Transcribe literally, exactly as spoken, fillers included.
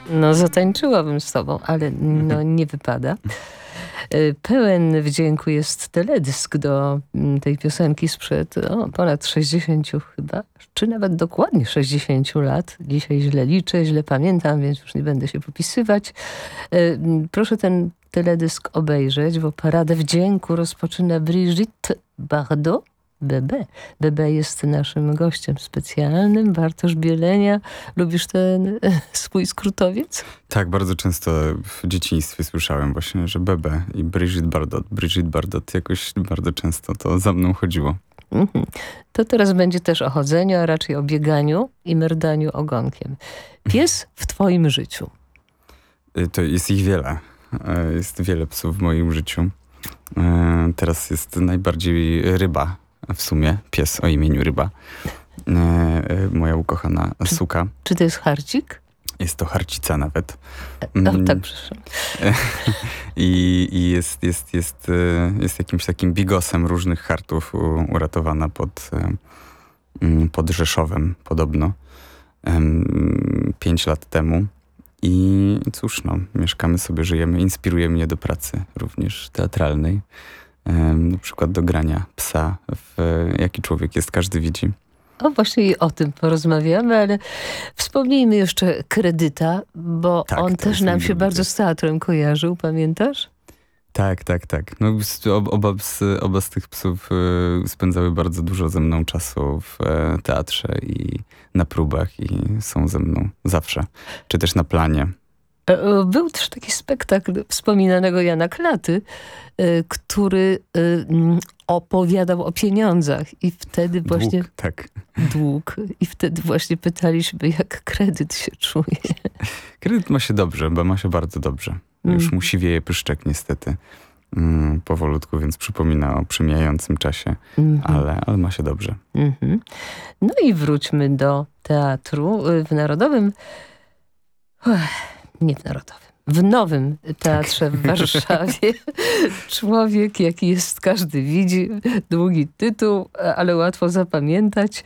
No zatańczyłabym z tobą, ale no nie wypada. Pełen wdzięku jest teledysk do tej piosenki sprzed o, ponad sześćdziesięciu chyba, czy nawet dokładnie sześćdziesięciu lat. Dzisiaj źle liczę, źle pamiętam, więc już nie będę się popisywać. Proszę ten teledysk obejrzeć, bo Paradę Wdzięku rozpoczyna Brigitte Bardot. Bebe. Bebe jest naszym gościem specjalnym. Bartosz Bielenia. Lubisz ten swój skrótowiec? Tak, bardzo często w dzieciństwie słyszałem właśnie, że Bebe i Brigitte Bardot. Brigitte Bardot jakoś bardzo często to za mną chodziło. Mhm. To teraz będzie też o chodzeniu, a raczej o bieganiu i merdaniu ogonkiem. Pies w twoim życiu. To jest ich wiele. Jest wiele psów w moim życiu. Teraz jest najbardziej Ryba. W sumie pies o imieniu Ryba. E, moja ukochana czy, suka. Czy to jest harcik? Jest to harcica nawet. No tak, przepraszam. I, i jest, jest, jest, jest jakimś takim bigosem różnych hartów u, uratowana pod, pod Rzeszowem podobno. Pięć lat temu. I cóż, no, mieszkamy sobie, żyjemy. Inspiruje mnie do pracy również teatralnej. Na przykład do grania psa, w Jaki człowiek jest, każdy widzi. O, właśnie i o tym porozmawiamy, ale wspomnijmy jeszcze Kredyta, bo tak, on też nam się bardzo z teatrem kojarzył, pamiętasz? Tak, tak, tak. No, oba, oba z tych psów spędzały bardzo dużo ze mną czasu w teatrze i na próbach i są ze mną zawsze, czy też na planie. Był też taki spektakl wspominanego Jana Klaty, który opowiadał o pieniądzach i wtedy właśnie... Dług, tak. Dług. I wtedy właśnie pytaliśmy, jak Kredyt się czuje. Kredyt ma się dobrze, bo ma się bardzo dobrze. Już mm. mu siwieje pyszczek niestety mm, powolutku, więc przypomina o przemijającym czasie, mm-hmm. ale, ale ma się dobrze. Mm-hmm. No i wróćmy do teatru w Narodowym... Uch. Nie w Narodowym. W Nowym Teatrze tak. w Warszawie. Człowiek, jaki jest, każdy widzi. Długi tytuł, ale łatwo zapamiętać.